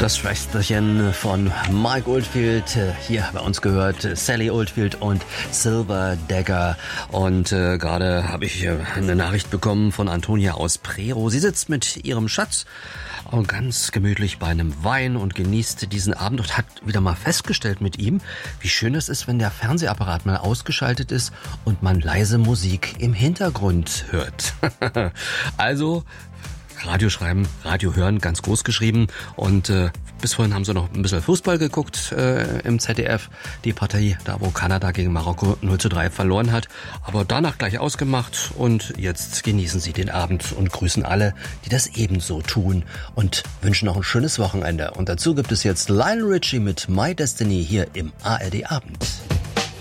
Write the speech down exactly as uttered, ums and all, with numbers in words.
Das Schwesterchen von Mike Oldfield, hier bei uns gehört Sally Oldfield und Silver Dagger. Und äh, gerade habe ich äh, eine Nachricht bekommen von Antonia aus Prerow. Sie sitzt mit ihrem Schatz ganz gemütlich bei einem Wein und genießt diesen Abend und hat wieder mal festgestellt mit ihm, wie schön es ist, wenn der Fernsehapparat mal ausgeschaltet ist und man leise Musik im Hintergrund hört. Also Radio schreiben, Radio hören, ganz groß geschrieben. Und äh, bis vorhin haben sie noch ein bisschen Fußball geguckt äh, im Z D F. Die Partie, da wo Kanada gegen Marokko null zu drei verloren hat. Aber danach gleich ausgemacht. Und jetzt genießen sie den Abend und grüßen alle, die das ebenso tun. Und wünschen noch ein schönes Wochenende. Und dazu gibt es jetzt Lionel Richie mit My Destiny hier im A R D Abend.